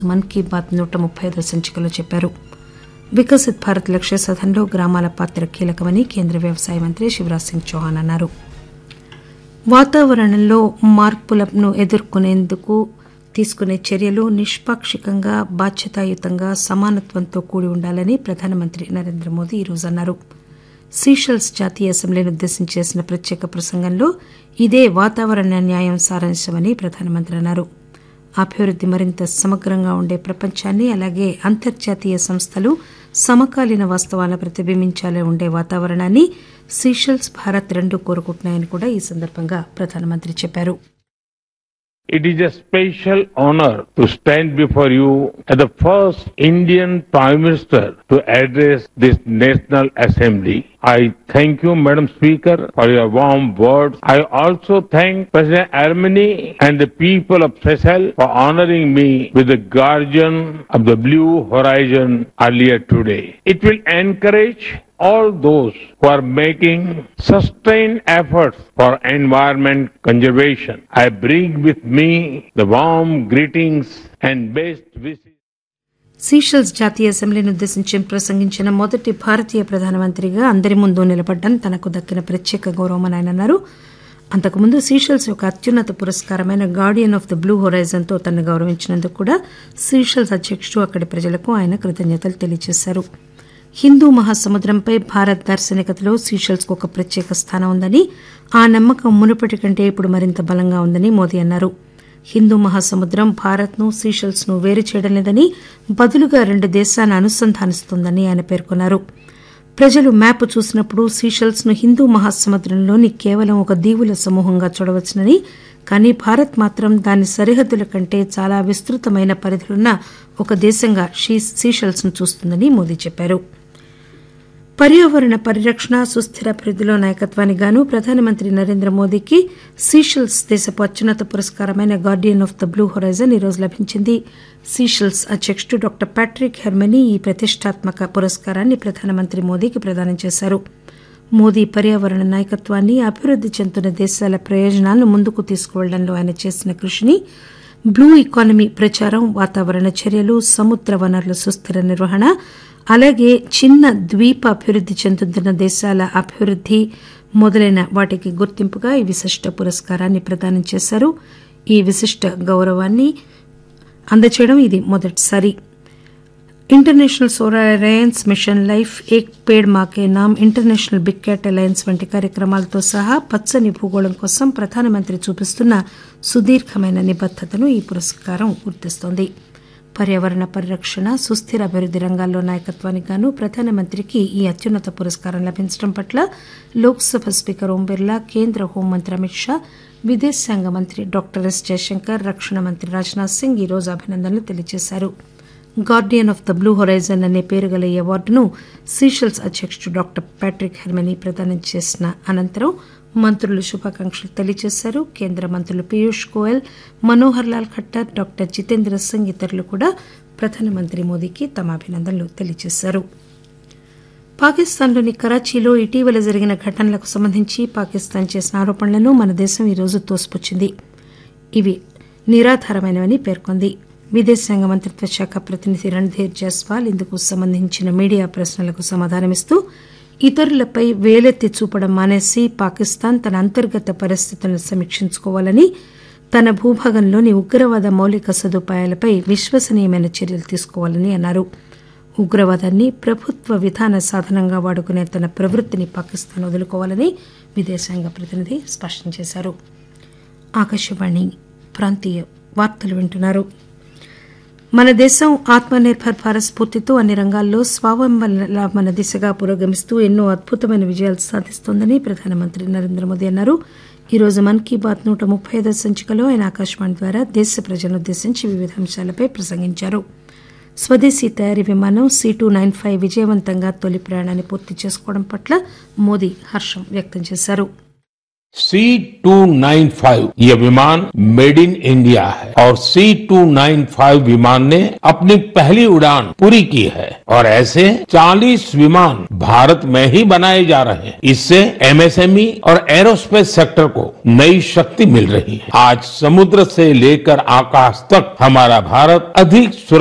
మన్ కీ బాత్ 135వ సంచికలో చెప్పారు. వికసిత్ భారత్ లక్ష్య సాధనలో గ్రామాల పాత్ర కీలకమని కేంద్ర వ్యవసాయ మంత్రి శివరాజ్ సింగ్ చౌహాన్ అన్నారు. వాతావరణంలో మార్పులను ఎదుర్కొనేందుకు తీసుకునే చర్యలు నిష్పాక్షికంగా, బాధ్యతాయుతంగా, సమానత్వంతో కూడి ఉండాలని ప్రధానమంత్రి నరేంద్ర మోదీ ఈరోజు అన్నారు. సీషెల్స్ జాతీయ అసెంబ్లీని ఉద్దేశించి చేసిన ప్రత్యేక ప్రసంగంలో ఇదే వాతావరణ న్యాయం సారాంశమని ప్రధానమంత్రి అన్నారు. అభివృద్ది మరింత సమగ్రంగా ఉండే ప్రపంచాన్ని, అలాగే అంతర్జాతీయ సంస్థలు సమకాలీన వాస్తవాలను ప్రతిబింబించాలని ఉండే వాతావరణాన్ని సీషెల్స్, భారత్ రెండూ కోరుకుంటున్నాయని కూడా ఈ సందర్భంగా ప్రధానమంత్రి చెప్పారు. It is a special honor to stand before you as the first Indian Prime Minister to address this National Assembly. I thank you, Madam Speaker, for your warm words. I also thank President Armeni and the people of Seychelles for honoring me with the Guardian of the Blue Horizon earlier today. It will encourage all those who are making sustained efforts for environment conservation. I bring with me the warm greetings and best wishes. Seychelles జాతీయ అసెంబ్లీని ఉద్దేశించి ప్రసంగించిన మొదటి భారతీయ ప్రధానమంత్రిగా అందరి ముందు నిలబడ్డం తనకు దక్కిన ప్రత్యేక గౌరవమని ఆయన అన్నారు. అంతకుముందు సీషెల్స్ యొక్క అత్యున్నత పురస్కారమైన Guardian of the blue horizon తో తనను గౌరవించినందుకు కూడా సీషెల్స్ అధ్యకుడు అక్కడి ప్రజలకు ఆయన కృతజ్ఞతలు తెలియజేశారు. హిందూ మహాసముద్రంపై భారత్ దార్శనికతలో సీషెల్స్ కు ఒక ప్రత్యేక స్థానం ఉందని, ఆ నమ్మకం మునుపటి కంటే ఇప్పుడు మరింత బలంగా ఉందని మోదీ అన్నారు. హిందూ మహాసముద్రం భారత్ ను, సీషెల్స్ ను వేరు చేయడం లేదని, బదులుగా రెండు దేశాలను అనుసంధానిస్తోందని ఆయన పేర్కొన్నారు. ప్రజలు మ్యాప్ చూసినప్పుడు సీషెల్స్ ను హిందూ మహాసముద్రంలోని కేవలం ఒక దీవుల సమూహంగా చూడవచ్చునని, కానీ భారత్ మాత్రం దాని సరిహద్దుల కంటే చాలా విస్తృతమైన పరిధులున్న ఒక దేశంగా సీషెల్స్ ను చూస్తుందని మోదీ చెప్పారు. పర్యావరణ పరిరక్షణ, సుస్థిర అభివృద్దిలో నాయకత్వానికి గాను ప్రధానమంత్రి నరేంద్ర మోదీకి సీషెల్స్ దేశపు అత్యున్నత పురస్కారమైన Guardian of the blue horizon ఈరోజు లభించింది. సీషెల్స్ అధ్యకుడు డాక్టర్ ప్యాట్రిక్ హెర్మనీ ఈ ప్రతిష్టాత్మక పురస్కారాన్ని ప్రధానమంత్రి మోదీకి ప్రదానం చేశారు. మోదీ పర్యావరణ నాయకత్వాన్ని, అభివృద్ది చెందుతున్న దేశాల ప్రయోజనాలను ముందుకు తీసుకువెళ్లడంలో ఆయన చేసిన కృషిని, బ్లూ ఎకానమీ ప్రచారం, వాతావరణ చర్యలు, సముద్ర వనరుల సుస్థిర నిర్వహణ, అలాగే చిన్న ద్వీప అభివృద్ది చెందుతున్న దేశాల అభివృద్ది మొదలైన వాటికి గుర్తింపుగా ఈ విశిష్ట పురస్కారాన్ని ప్రదానం చేశారు. ఈ విశిష్ట గౌరవాన్ని అందచేయడం ఇది మొదటిసారి. International solar alliance, mission life, ఏక్ పేడ్ మాకే నామ్, ఇంటర్నేషనల్ బిగ్ క్యాట్ అలయన్స్ వంటి కార్యక్రమాలతో సహా పచ్చని భూగోళం కోసం ప్రధానమంత్రి చూపిస్తున్న సుదీర్ఘమైన నిబద్దతను ఈ పురస్కారం గుర్తిస్తోంది. పర్యావరణ పరిరక్షణ, సుస్థిర అభివృద్ది రంగాల్లో నాయకత్వానికి గాను ప్రధానమంత్రికి ఈ అత్యున్నత పురస్కారం లభించడం పట్ల లోక్సభ స్పీకర్ ఓం బిర్లా, కేంద్ర హోంమంత్రి అమిత్ షా, విదేశాంగ మంత్రి డాక్టర్ ఎస్ జయశంకర్, రక్షణ మంత్రి రాజ్నాథ్ సింగ్ ఈరోజు అభినందనలు తెలియజేశారు. Guardian of the blue horizon అనే పేరు గల ఈ అవార్డును సీషెల్స్ అధ్యకుడు డాక్టర్ ప్యాట్రిక్ హెర్మనీ ప్రదానం చేసిన అనంతరం మంత్రులు శుభాకాంక్షలు తెలియజేశారు. కేంద్ర మంత్రులు పీయూష్ గోయల్, మనోహర్ లాల్ ఖట్టర్, డాక్టర్ జితేంద్ర సింగ్ ఇతరులు కూడా ప్రధానమంత్రి మోదీకి తమ అభినందనలు తెలియజేశారు. పాకిస్తాన్లోని కరాచీలో ఇటీవల జరిగిన ఘటనలకు సంబంధించి పాకిస్తాన్ చేసిన ఆరోపణలను మన దేశం ఈరోజు తోసిపుచ్చింది. ఇవి నిరాధారమైనవని పేర్కొంది. విదేశాంగ మంత్రిత్వ శాఖ ప్రతినిధి రణ్ధీర్ జైస్వాల్ ఇందుకు సంబంధించిన మీడియా ప్రశ్నలకు సమాధానమిస్తూ, ఇతరులపై వేలెత్తి చూపడం మానేసి పాకిస్తాన్ తన అంతర్గత పరిస్థితులను సమీక్షించుకోవాలని, తన భూభాగంలోని ఉగ్రవాద మౌలిక సదుపాయాలపై విశ్వసనీయమైన చర్యలు తీసుకోవాలని అన్నారు. ఉగ్రవాదాన్ని ప్రభుత్వ విధాన సాధనంగా వాడుకునే తన ప్రవృత్తిని పాకిస్తాన్ వదులుకోవాలని విదేశాంగ ప్రతినిధి స్పష్టం చేశారు. ఆకాశవాణి ప్రాంతీయ వార్తలు వింటున్నారు. మన దేశం ఆత్మ నిర్భర్ భారత్ స్ఫూర్తితో అన్ని రంగాల్లో స్వావలంబన దిశగా పురోగమిస్తూ ఎన్నో అద్భుతమైన విజయాలు సాధిస్తోందని ప్రధానమంత్రి నరేంద్ర మోదీ అన్నారు. ఈరోజు మన్ కీ బాత్ 135వ సంచికలో ఆయన ఆకాశవాణి ద్వారా దేశ ప్రజలను ఉద్దేశించి వివిధ అంశాలపై ప్రసంగించారు. స్వదేశీ తయారీ విమానం C295 విజయవంతంగా తొలి ప్రయాణాన్ని పూర్తి చేసుకోవడం పట్ల మోదీ హర్షం వ్యక్తం చేశారు. C295 ये विमान मेड इन इंडिया है और C295 विमान ने अपनी पहली उड़ान पूरी की है और ऐसे 40 विमान भारत में ही बनाए जा रहे हैं। इससे एमएसएमई और एरोस्पेस सेक्टर को नई शक्ति मिल रही है। आज समुद्र से लेकर आकाश तक हमारा भारत अधिक